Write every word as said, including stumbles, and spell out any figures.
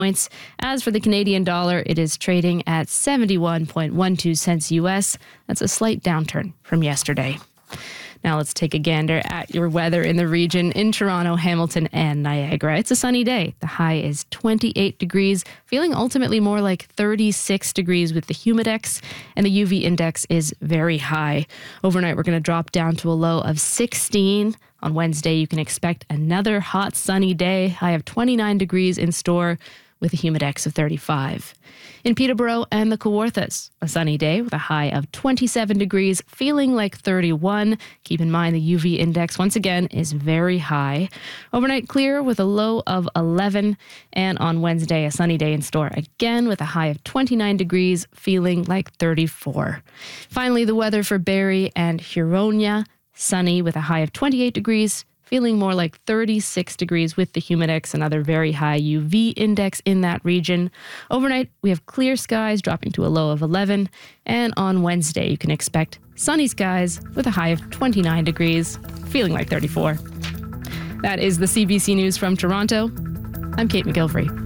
points. As for the Canadian dollar, it is trading at seventy-one point one two cents U S. That's a slight downturn from yesterday. Now let's take a gander at your weather in the region. In Toronto, Hamilton, and Niagara, it's a sunny day. The high is twenty-eight degrees, feeling ultimately more like thirty-six degrees with the humidex, and the U V index is very high. Overnight, we're going to drop down to a low of sixteen. On Wednesday, you can expect another hot, sunny day. High of twenty-nine degrees in store with a humidex of thirty-five. In Peterborough and the Kawarthas, a sunny day with a high of twenty-seven degrees, feeling like thirty-one. Keep in mind the U V index, once again, is very high. Overnight clear with a low of eleven. And on Wednesday, a sunny day in store again with a high of twenty-nine degrees, feeling like thirty-four. Finally, the weather for Barrie and Huronia, sunny with a high of twenty-eight degrees, feeling more like thirty-six degrees with the humidex, another very high U V index in that region. Overnight, we have clear skies dropping to a low of eleven. And on Wednesday, you can expect sunny skies with a high of twenty-nine degrees, feeling like thirty-four. That is the C B C News from Toronto. I'm Kate McGilvery.